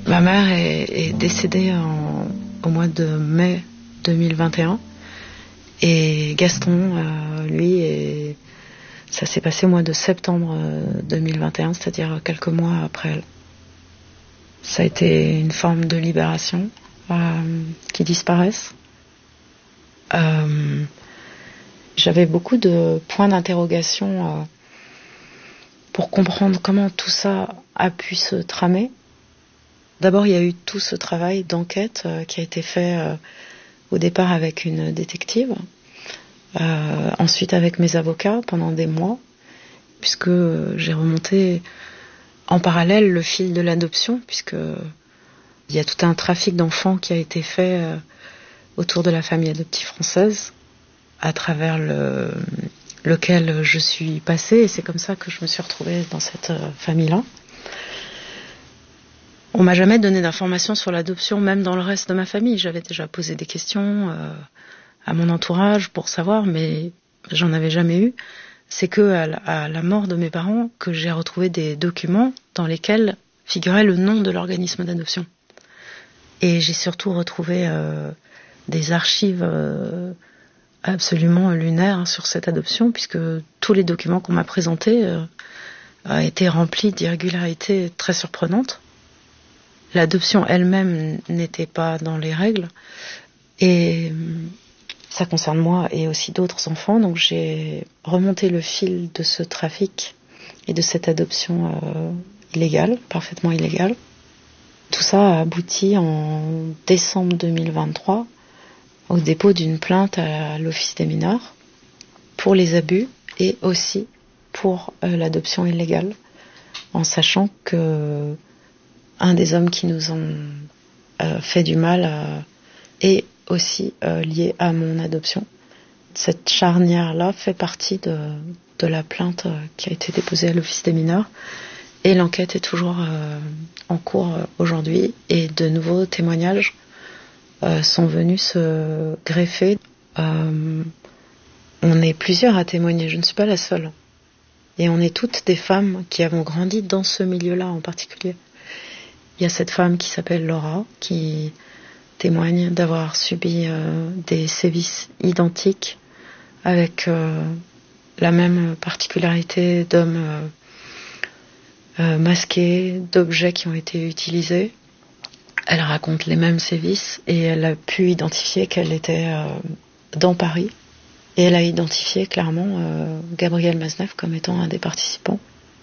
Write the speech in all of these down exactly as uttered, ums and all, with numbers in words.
Ma mère est, est décédée en, au mois de mai deux mille vingt et un. Et Gaston, euh, lui, est, ça s'est passé au mois de septembre deux mille vingt et un, c'est-à-dire quelques mois après elle. Ça a été une forme de libération, euh, qui disparaissent. Euh, j'avais beaucoup de points d'interrogation euh, pour comprendre comment tout ça a pu se tramer. D'abord, il y a eu tout ce travail d'enquête euh, qui a été fait euh, au départ avec une détective, euh, ensuite avec mes avocats pendant des mois, puisque euh, j'ai remonté en parallèle le fil de l'adoption, puisque il y a tout un trafic d'enfants qui a été fait euh, autour de la famille adoptive française, à travers le, lequel je suis passée, et c'est comme ça que je me suis retrouvée dans cette euh, famille-là. On m'a jamais donné d'informations sur l'adoption, même dans le reste de ma famille. J'avais déjà posé des questions euh, à mon entourage pour savoir, mais j'en avais jamais eu. C'est que à la, à la mort de mes parents que j'ai retrouvé des documents dans lesquels figurait le nom de l'organisme d'adoption. Et j'ai surtout retrouvé euh, des archives euh, absolument lunaires sur cette adoption, puisque tous les documents qu'on m'a présentés euh, a été remplis d'irrégularités très surprenantes. L'adoption elle-même n'était pas dans les règles, et ça concerne moi et aussi d'autres enfants, donc j'ai remonté le fil de ce trafic et de cette adoption euh, illégale, parfaitement illégale. Tout ça a abouti en décembre deux mille vingt-trois au dépôt d'une plainte à l'Office des mineurs pour les abus et aussi pour euh, l'adoption illégale, en sachant que un des hommes qui nous ont euh, fait du mal euh, est aussi euh, lié à mon adoption. Cette charnière-là fait partie de, de la plainte euh, qui a été déposée à l'Office des mineurs, et l'enquête est toujours euh, en cours euh, aujourd'hui, et de nouveaux témoignages euh, sont venus se greffer. Euh, on est plusieurs à témoigner, je ne suis pas la seule. Et on est toutes des femmes qui avons grandi dans ce milieu-là en particulier. Il y a cette femme qui s'appelle Laura, qui témoigne d'avoir subi euh, des sévices identiques, avec euh, la même particularité d'hommes euh, euh, masqués, d'objets qui ont été utilisés. Elle raconte les mêmes sévices, et elle a pu identifier qu'elle était euh, dans Paris. Et elle a identifié clairement euh, Gabriel Maznev comme étant un des participants.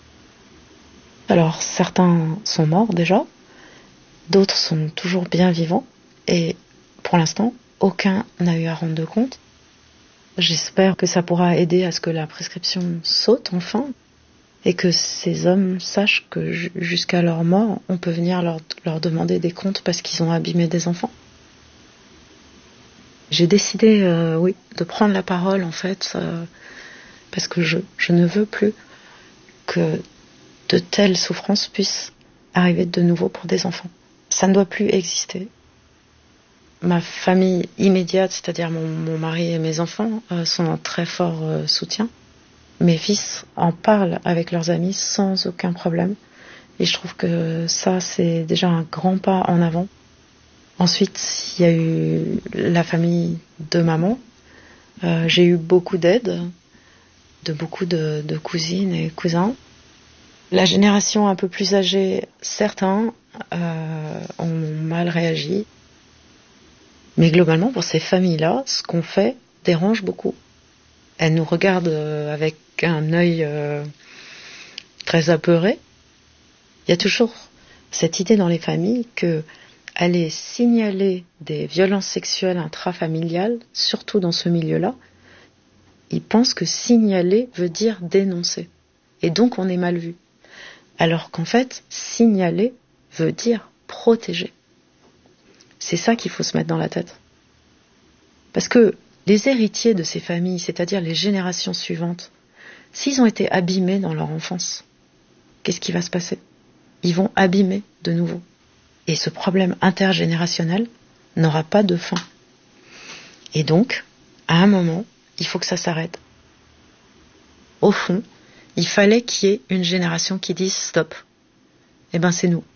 Alors, certains sont morts déjà, d'autres sont toujours bien vivants, et pour l'instant, aucun n'a eu à rendre de compte. J'espère que ça pourra aider à ce que la prescription saute enfin, et que ces hommes sachent que jusqu'à leur mort, on peut venir leur, leur demander des comptes parce qu'ils ont abîmé des enfants. J'ai décidé, euh, oui, de prendre la parole, en fait, euh, parce que je, je ne veux plus que de telles souffrances puissent arriver de nouveau pour des enfants. Ça ne doit plus exister. Ma famille immédiate, c'est-à-dire mon, mon mari et mes enfants, euh, sont en très fort euh, soutien. Mes fils en parlent avec leurs amis sans aucun problème. Et je trouve que ça, c'est déjà un grand pas en avant. Ensuite, il y a eu la famille de maman. Euh, j'ai eu beaucoup d'aide de beaucoup de, de cousines et cousins. La génération un peu plus âgée, certains euh, ont mal réagi. Mais globalement, pour ces familles-là, ce qu'on fait dérange beaucoup. Elles nous regardent avec un œil euh, très apeuré. Il y a toujours cette idée dans les familles que aller signaler des violences sexuelles intrafamiliales, surtout dans ce milieu-là, ils pensent que signaler veut dire dénoncer. Et donc on est mal vu. Alors qu'en fait, signaler veut dire protéger. C'est ça qu'il faut se mettre dans la tête. Parce que les héritiers de ces familles, c'est-à-dire les générations suivantes, s'ils ont été abîmés dans leur enfance, qu'est-ce qui va se passer ? Ils vont abîmer de nouveau. Et ce problème intergénérationnel n'aura pas de fin. Et donc, à un moment, il faut que ça s'arrête. Au fond, il fallait qu'il y ait une génération qui dise stop. Eh ben, c'est nous.